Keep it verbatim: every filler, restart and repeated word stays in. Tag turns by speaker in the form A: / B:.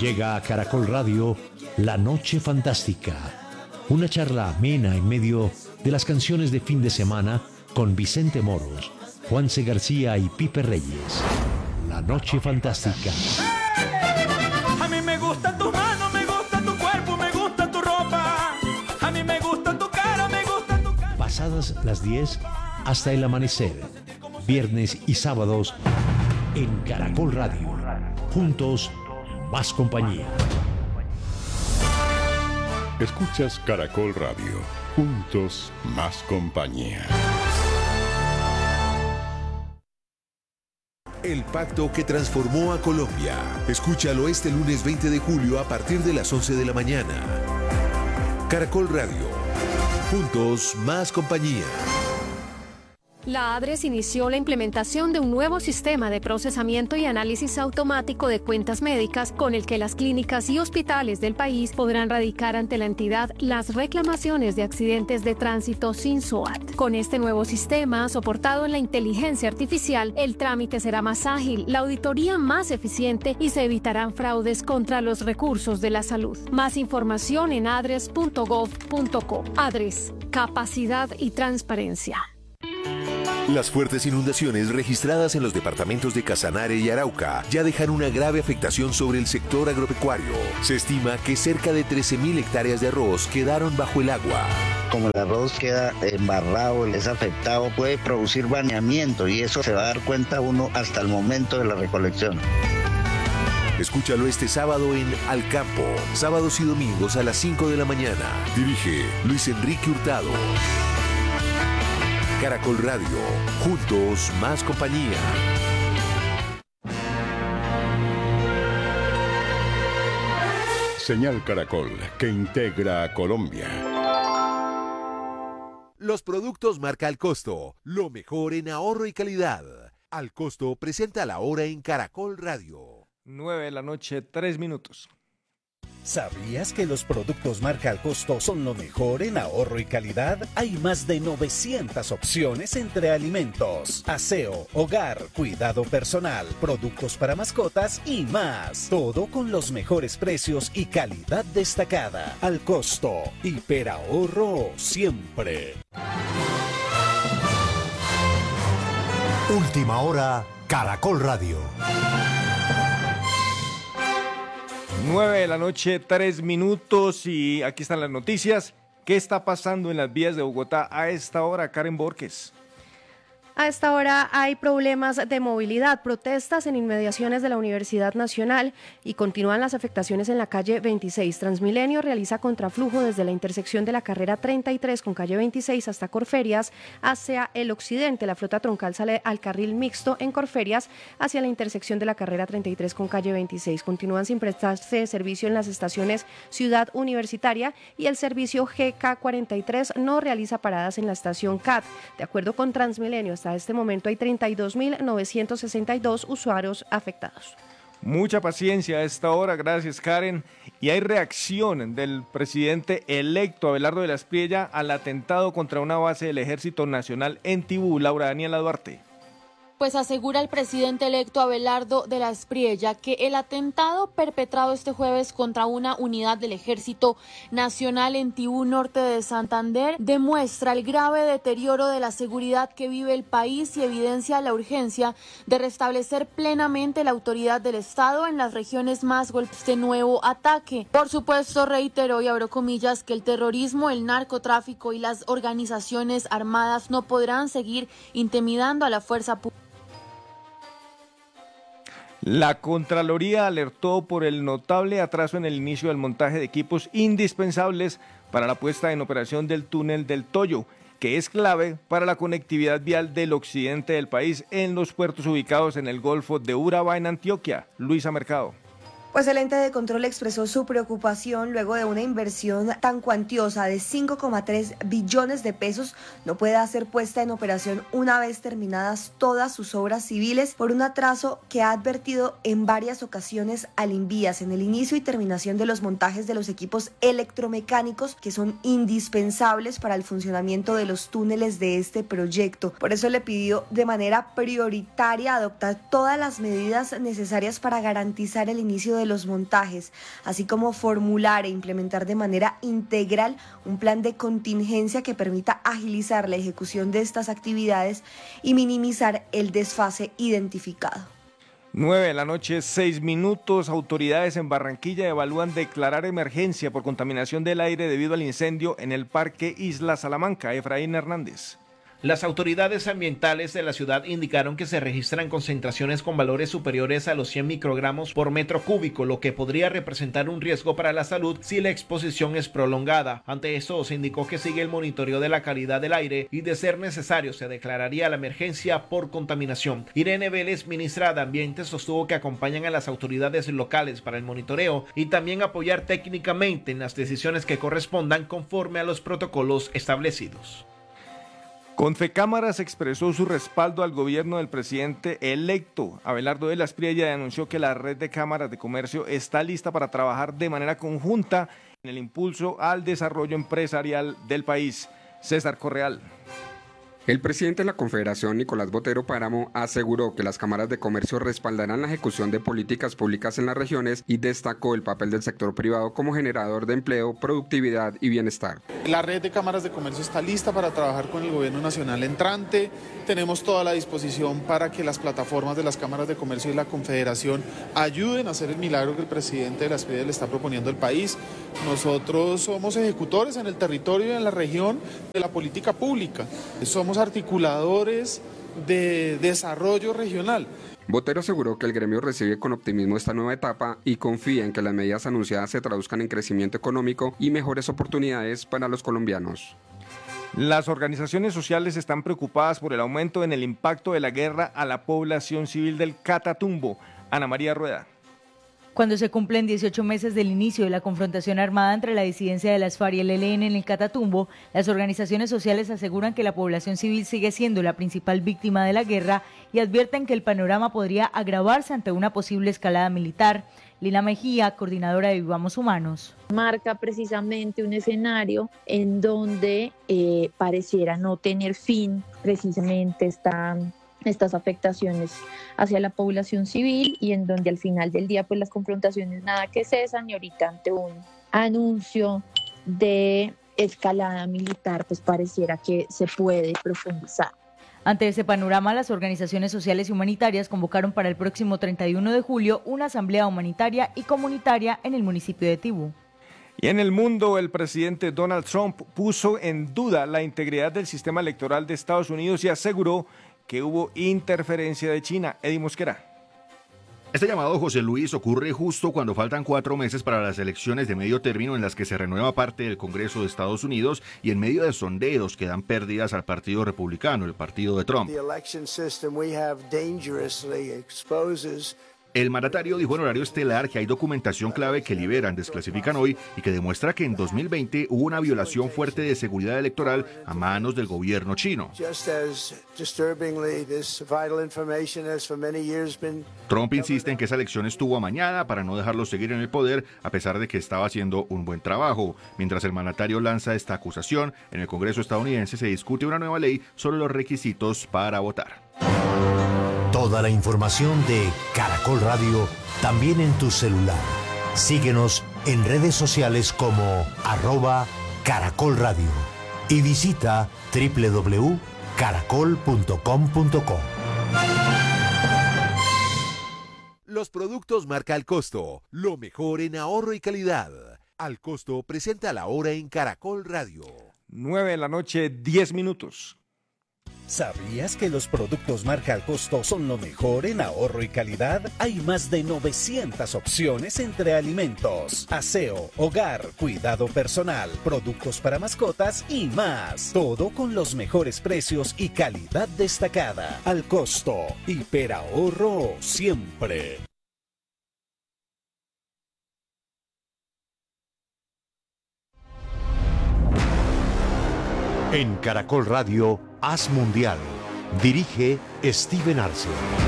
A: Llega a Caracol Radio La Noche Fantástica, una charla amena en medio de las canciones de fin de semana con Vicente Moros, Juanse García y Pipe Reyes. La Noche Fantástica.
B: A mí me gusta tu mano, me gusta tu cuerpo, me gusta tu ropa. A mí me gusta tu cara, me gusta tu cara.
A: Pasadas las diez hasta el amanecer, viernes y sábados en Caracol Radio. Juntos, más compañía.
C: Escuchas Caracol Radio. Juntos, más compañía.
D: El pacto que transformó a Colombia. Escúchalo este lunes veinte de julio a partir de las once de la mañana. Caracol Radio. Juntos, más compañía.
E: La ADRES inició la implementación de un nuevo sistema de procesamiento y análisis automático de cuentas médicas con el que las clínicas y hospitales del país podrán radicar ante la entidad las reclamaciones de accidentes de tránsito sin S O A T. Con este nuevo sistema, soportado en la inteligencia artificial, el trámite será más ágil, la auditoría más eficiente y se evitarán fraudes contra los recursos de la salud. Más información en adres punto gov punto co. ADRES, capacidad y transparencia.
D: Las fuertes inundaciones registradas en los departamentos de Casanare y Arauca ya dejan una grave afectación sobre el sector agropecuario. Se estima que cerca de trece mil hectáreas de arroz quedaron bajo el agua.
F: Como el arroz queda embarrado, es afectado, puede producir baneamiento y eso se va a dar cuenta uno hasta el momento de la recolección.
D: Escúchalo este sábado en Al Campo, sábados y domingos a las cinco de la mañana. Dirige Luis Enrique Hurtado. Caracol Radio, juntos, más compañía.
C: Señal Caracol, que integra a Colombia.
D: Los productos marca Al Costo, lo mejor en ahorro y calidad. Al Costo presenta la hora en Caracol Radio.
G: nueve de la noche, tres minutos.
H: ¿Sabías que los productos marca Al Costo son lo mejor en ahorro y calidad? Hay más de novecientas opciones entre alimentos, aseo, hogar, cuidado personal, productos para mascotas y más. Todo con los mejores precios y calidad destacada. Al Costo, hiperahorro siempre.
I: Última hora, Caracol Radio.
G: nueve de la noche, tres minutos y aquí están las noticias. ¿Qué está pasando en las vías de Bogotá a esta hora, Karen Borges?
J: A esta hora hay problemas de movilidad, protestas en inmediaciones de la Universidad Nacional y continúan las afectaciones en la calle veintiséis. Transmilenio realiza contraflujo desde la intersección de la carrera treinta y tres con calle veintiséis hasta Corferias hacia el occidente. La flota troncal sale al carril mixto en Corferias hacia la intersección de la carrera treinta y tres con calle veintiséis. Continúan sin prestarse servicio en las estaciones Ciudad Universitaria y el servicio G K cuarenta y tres no realiza paradas en la estación C A T. De acuerdo con Transmilenio, hasta este momento hay treinta y dos mil novecientos sesenta y dos usuarios afectados.
G: Mucha paciencia a esta hora, gracias Karen. Y hay reacción del presidente electo Abelardo de la Espriella al atentado contra una base del Ejército Nacional en Tibú. Laura Daniela Duarte.
K: Pues asegura el presidente electo Abelardo de la Espriella que el atentado perpetrado este jueves contra una unidad del Ejército Nacional en Tibú, norte de Santander, demuestra el grave deterioro de la seguridad que vive el país y evidencia la urgencia de restablecer plenamente la autoridad del Estado en las regiones más golpeadas de nuevo ataque. Por supuesto, reiteró y abro comillas que el terrorismo, el narcotráfico y las organizaciones armadas no podrán seguir intimidando a la fuerza pública.
G: La Contraloría alertó por el notable atraso en el inicio del montaje de equipos indispensables para la puesta en operación del túnel del Toyo, que es clave para la conectividad vial del occidente del país en los puertos ubicados en el Golfo de Urabá, en Antioquia. Luisa Mercado.
L: Pues el ente de control expresó su preocupación luego de una inversión tan cuantiosa de cinco coma tres billones de pesos no pueda ser puesta en operación una vez terminadas todas sus obras civiles por un atraso que ha advertido en varias ocasiones al Invías en el inicio y terminación de los montajes de los equipos electromecánicos que son indispensables para el funcionamiento de los túneles de este proyecto. Por eso le pidió de manera prioritaria adoptar todas las medidas necesarias para garantizar el inicio de de los montajes, así como formular e implementar de manera integral un plan de contingencia que permita agilizar la ejecución de estas actividades y minimizar el desfase identificado.
G: nueve de la noche, seis minutos. Autoridades en Barranquilla evalúan declarar emergencia por contaminación del aire debido al incendio en el Parque Isla Salamanca. Efraín Hernández.
M: Las autoridades ambientales de la ciudad indicaron que se registran concentraciones con valores superiores a los cien microgramos por metro cúbico, lo que podría representar un riesgo para la salud si la exposición es prolongada. Ante esto, se indicó que sigue el monitoreo de la calidad del aire y, de ser necesario, se declararía la emergencia por contaminación. Irene Vélez, ministra de Ambiente, sostuvo que acompañan a las autoridades locales para el monitoreo y también apoyar técnicamente en las decisiones que correspondan conforme a los protocolos establecidos.
G: Confecámaras expresó su respaldo al gobierno del presidente electo. Abelardo de la Espriella anunció que la red de cámaras de comercio está lista para trabajar de manera conjunta en el impulso al desarrollo empresarial del país. César Correal.
N: El presidente de la Confederación, Nicolás Botero Páramo, aseguró que las cámaras de comercio respaldarán la ejecución de políticas públicas en las regiones y destacó el papel del sector privado como generador de empleo, productividad y bienestar.
O: La red de cámaras de comercio está lista para trabajar con el gobierno nacional entrante. Tenemos toda la disposición para que las plataformas de las cámaras de comercio y la Confederación ayuden a hacer el milagro que el presidente de la Espriella le está proponiendo al país. Nosotros somos ejecutores en el territorio y en la región de la política pública. Somos articuladores de desarrollo regional.
N: Botero aseguró que el gremio recibe con optimismo esta nueva etapa y confía en que las medidas anunciadas se traduzcan en crecimiento económico y mejores oportunidades para los colombianos.
G: Las organizaciones sociales están preocupadas por el aumento en el impacto de la guerra a la población civil del Catatumbo. Ana María Rueda.
P: Cuando se cumplen dieciocho meses del inicio de la confrontación armada entre la disidencia de las FARC y el E L N en el Catatumbo, las organizaciones sociales aseguran que la población civil sigue siendo la principal víctima de la guerra y advierten que el panorama podría agravarse ante una posible escalada militar. Lina Mejía, coordinadora de Vivamos Humanos.
Q: Marca precisamente un escenario en donde eh, pareciera no tener fin precisamente esta... estas afectaciones hacia la población civil y en donde al final del día pues las confrontaciones nada que cesan y ahorita ante un anuncio de escalada militar pues pareciera que se puede profundizar.
P: Ante ese panorama, las organizaciones sociales y humanitarias convocaron para el próximo treinta y uno de julio una asamblea humanitaria y comunitaria en el municipio de Tibú.
G: Y en el mundo, el presidente Donald Trump puso en duda la integridad del sistema electoral de Estados Unidos y aseguró que hubo interferencia de China. Eddie Mosquera.
R: Este llamado, José Luis, ocurre justo cuando faltan cuatro meses para las elecciones de medio término en las que se renueva parte del Congreso de Estados Unidos y en medio de sondeos que dan pérdidas al Partido Republicano, el partido de Trump. El mandatario dijo en horario estelar que hay documentación clave que liberan, desclasifican hoy y que demuestra que en dos mil veinte hubo una violación fuerte de seguridad electoral a manos del gobierno chino. Trump insiste en que esa elección estuvo amañada para no dejarlo seguir en el poder, a pesar de que estaba haciendo un buen trabajo. Mientras el mandatario lanza esta acusación, en el Congreso estadounidense se discute una nueva ley sobre los requisitos para votar.
I: Toda la información de Caracol Radio también en tu celular. Síguenos en redes sociales como arroba Caracol Radio y visita doble u doble u doble u punto caracol punto com punto co.
D: Los productos marca Al Costo, lo mejor en ahorro y calidad. Al Costo presenta la hora en Caracol Radio.
G: nueve de la noche, diez minutos.
H: ¿Sabías que los productos marca Al Costo son lo mejor en ahorro y calidad? Hay más de novecientas opciones entre alimentos, aseo, hogar, cuidado personal, productos para mascotas y más. Todo con los mejores precios y calidad destacada. Al Costo, hiperahorro siempre.
A: En Caracol Radio, Haz Mundial. Dirige Steven Arce.